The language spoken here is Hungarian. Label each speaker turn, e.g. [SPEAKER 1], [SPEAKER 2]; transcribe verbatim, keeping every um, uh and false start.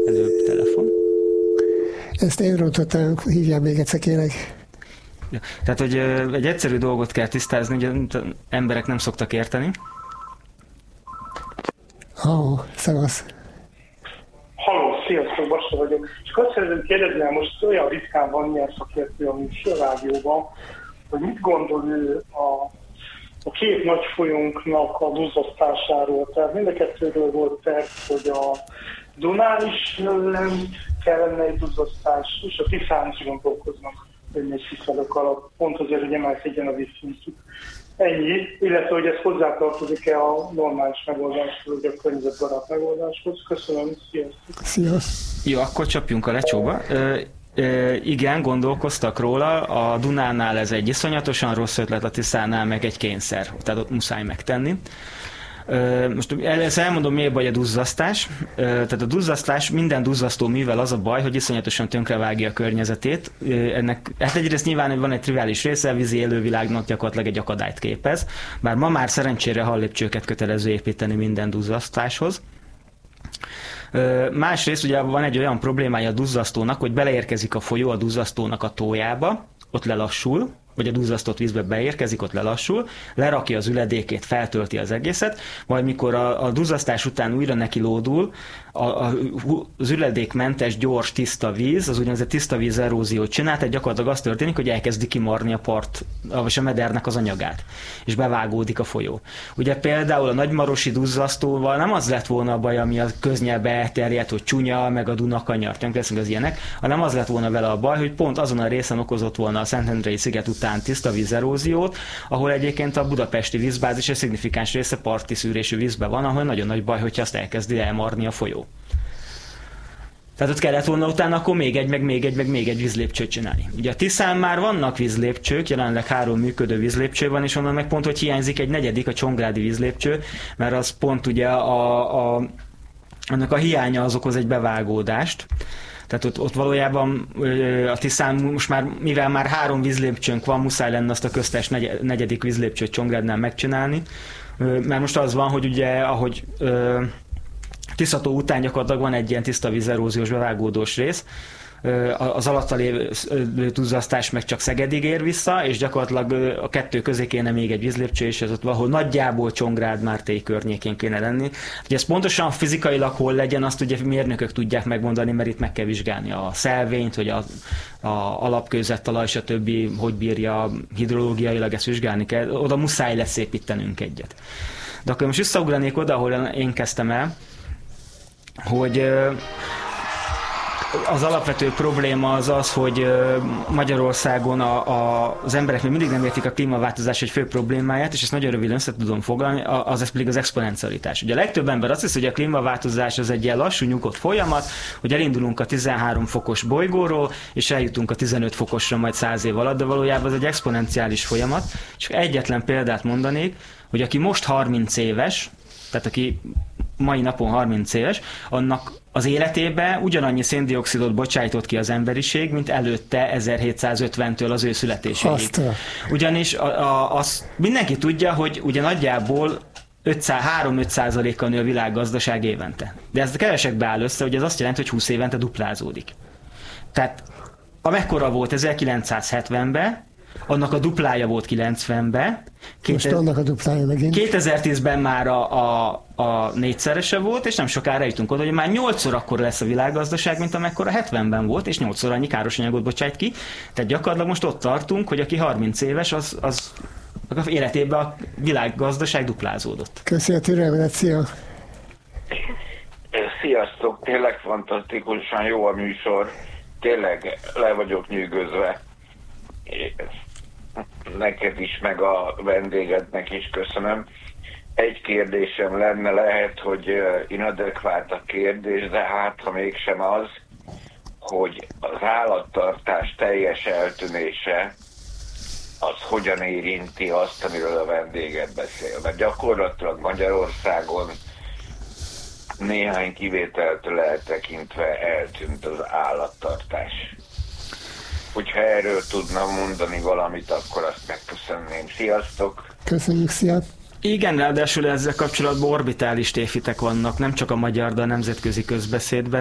[SPEAKER 1] előbb telefon.
[SPEAKER 2] Ezt én rontottam, hívjál még egyszer, kérlek.
[SPEAKER 1] Ja. Tehát, hogy egy egyszerű dolgot kell tisztázni, hogy emberek nem szoktak érteni.
[SPEAKER 2] Ó, oh, szevasz.
[SPEAKER 3] Halló, sziasztok, Bassa vagyok. És azt szeretném kérdezni, most olyan ritkán van ilyen szakértő a műsorrádióban, hogy mit gondol ő a, a két nagy folyónknak a duzzasztásáról. Tehát mind a kettőről volt terv, hogy a Dunán is nem kellene egy duzzasztás, és a Tiszán is gondolkoznak önnyesítvelők alatt, pont azért, hogy emelkedjen a vízszintjük. Ennyi, illetve hogy ez hozzátartozik-e a normális megoldáshoz, vagy a környezetbarát megoldáshoz. Köszönöm, sziasztok!
[SPEAKER 2] Szia!
[SPEAKER 1] Jó, akkor csapjunk a lecsóba. Ö, ö, igen, gondolkoztak róla, a Dunánál ez egy iszonyatosan rossz ötlet, a Tiszánál meg egy kényszer, tehát ott muszáj megtenni. Most ezt elmondom, miért baj a duzzasztás. Tehát a duzzasztás, minden duzzasztó művel az a baj, hogy iszonyatosan tönkrevágja a környezetét. Ennek, hát egyrészt nyilván van egy triviális része, a vízi élővilágnak gyakorlatilag egy akadályt képez. Bár ma már szerencsére hallépcsőket kötelező építeni minden duzzasztáshoz. Másrészt ugye van egy olyan problémája a duzzasztónak, hogy beleérkezik a folyó a duzzasztónak a tójába, ott lelassul, vagy a duzzasztott vízbe beérkezik, ott lelassul, lerakja az üledékét, feltölti az egészet, majd mikor a, a duzzasztás után újra neki lódul, a, a, az üledékmentes, gyors, tiszta víz, az úgynevezett tiszta víz eróziót csinál, tehát gyakorlatilag az történik, hogy elkezdi kimarni a part, vagy a medernek az anyagát, és bevágódik a folyó. Ugye például a nagymarosi duzzasztóval nem az lett volna a baj, ami a köznyelbe elterjedt, hogy csúnya, meg a Dunakanyar, tönkreteszünk az ilyenek, hanem az lett volna vele a baj, hogy pont azon a részen okozott volna a Szentendrei sziget után tiszta vízeróziót, ahol egyébként a budapesti vízbázis egy szignifikáns része parti szűrésű vízben van, ahol nagyon nagy baj, hogyha azt elkezdi elmarni a folyó. Tehát ott kellett volna utána akkor még egy, meg még egy, meg még egy vízlépcsőt csinálni. Ugye a Tiszán már vannak vízlépcsők, jelenleg három működő vízlépcső van, és onnan meg pont, hogy hiányzik egy negyedik, a csongrádi vízlépcső, mert az pont ugye a, a, annak a hiánya az okoz egy bevágódást. Tehát ott, ott valójában a Tiszán most már, mivel már három vízlépcsőnk van, muszáj lenne azt a köztes negyedik vízlépcsőt Csongrádnál megcsinálni. Mert most az van, hogy ugye, ahogy Tiszató után gyakorlatilag van egy ilyen tiszta vízeróziós bevágódós rész, az alatta lévő duzzasztás meg csak Szegedig ér vissza, és gyakorlatilag a kettő közé kéne még egy vízlépcső, és ez ott valahol nagyjából Csongrád, Mártély környékén kéne lenni. Ugye ez pontosan fizikailag hol legyen, azt ugye mérnökök tudják megmondani, mert itt meg kell vizsgálni a szelvényt, hogy a, a alapkőzettalaj, és a többi, hogy bírja hidrológiailag, ezt vizsgálni kell. Oda muszáj lesz építenünk egyet. De akkor most visszaugranék oda, ahol én kezdtem el, hogy az alapvető probléma az az, hogy Magyarországon a, a, az emberek még mindig nem értik a klímaváltozás egy fő problémáját, és ezt nagyon röviden össze tudom foglalni, az ez pedig az exponencialitás. Ugye a legtöbb ember azt hiszi, hogy a klímaváltozás az egy ilyen lassú, nyugodt folyamat, hogy elindulunk a tizenhárom fokos bolygóról, és eljutunk a tizenöt fokosra majd száz év alatt, de valójában ez egy exponenciális folyamat. És egyetlen példát mondanék, hogy aki most harminc éves, tehát aki mai napon harminc éves, annak az életében ugyanannyi széndioxidot bocsájtott ki az emberiség, mint előtte ezerhétszázötventől az ő születéséig. Ugyanis a, a, az mindenki tudja, hogy ugye nagyjából három-öt százalékkal nő a világgazdaság évente. De ez kevesekbe áll össze, hogy ez azt jelenti, hogy húsz évente duplázódik. Tehát amekkora volt ezerkilencszázhetvenben, annak a duplája volt kilencvenben.
[SPEAKER 2] Most annak a duplája megint.
[SPEAKER 1] kétezer-tízben már a, a, a négyszerese volt, és nem sokára jutunk oda, hogy már nyolcszor akkor lesz a világgazdaság, mint amekkora hetvenben volt, és nyolcszor annyi káros anyagot bocsájt ki. Tehát gyakorlatilag most ott tartunk, hogy aki harminc éves, az, az az életében a világgazdaság duplázódott.
[SPEAKER 2] Köszi a türelmedet, szia!
[SPEAKER 4] Sziasztok, tényleg fantasztikusan jó a műsor, tényleg le vagyok nyűgözve. Neked is, meg a vendégednek is köszönöm. Egy kérdésem lenne, lehet, hogy inadekvált a kérdés, de hát ha mégsem az, hogy az állattartás teljes eltűnése az hogyan érinti azt, amiről a vendéged beszél. Mert gyakorlatilag Magyarországon néhány kivételtől eltekintve eltűnt az állattartás. Hogyha erről tudna mondani valamit, akkor azt megköszönném. Sziasztok!
[SPEAKER 2] Köszönjük, szia!
[SPEAKER 1] Igen, ráadásul ezzel kapcsolatban orbitális tévhitek vannak, nem csak a magyar, de a nemzetközi közbeszédben.